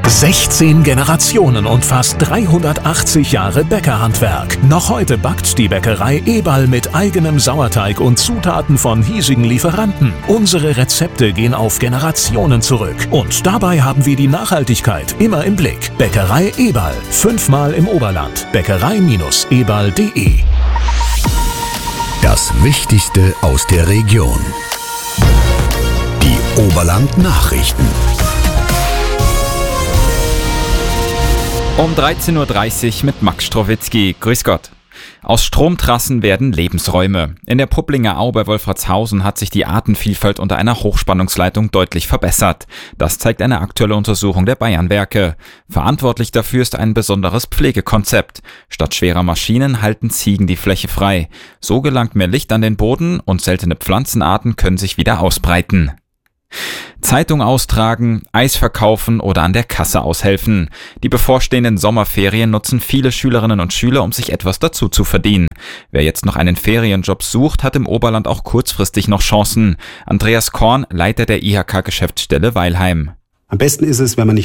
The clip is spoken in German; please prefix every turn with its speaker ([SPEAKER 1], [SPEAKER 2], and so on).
[SPEAKER 1] 16 Generationen und fast 380 Jahre Bäckerhandwerk. Noch heute backt die Bäckerei Eberl mit eigenem Sauerteig und Zutaten von hiesigen Lieferanten. Unsere Rezepte gehen auf Generationen zurück. Und dabei haben wir die Nachhaltigkeit immer im Blick. Bäckerei Eberl. 5-mal im Oberland. Bäckerei-eberl.de.
[SPEAKER 2] Das Wichtigste aus der Region. Die Oberland-Nachrichten.
[SPEAKER 3] Um 13.30 Uhr mit Max Strowitzki. Grüß Gott. Aus Stromtrassen werden Lebensräume. In der Pupplinger Au bei Wolfratshausen hat sich die Artenvielfalt unter einer Hochspannungsleitung deutlich verbessert. Das zeigt eine aktuelle Untersuchung der Bayernwerke. Verantwortlich dafür ist ein besonderes Pflegekonzept. Statt schwerer Maschinen halten Ziegen die Fläche frei. So gelangt mehr Licht an den Boden und seltene Pflanzenarten können sich wieder ausbreiten. Zeitung austragen, Eis verkaufen oder an der Kasse aushelfen. Die bevorstehenden Sommerferien nutzen viele Schülerinnen und Schüler, um sich etwas dazu zu verdienen. Wer jetzt noch einen Ferienjob sucht, hat im Oberland auch kurzfristig noch Chancen. Andreas Korn, Leiter der IHK-Geschäftsstelle Weilheim.
[SPEAKER 4] Am besten ist es, wenn man nicht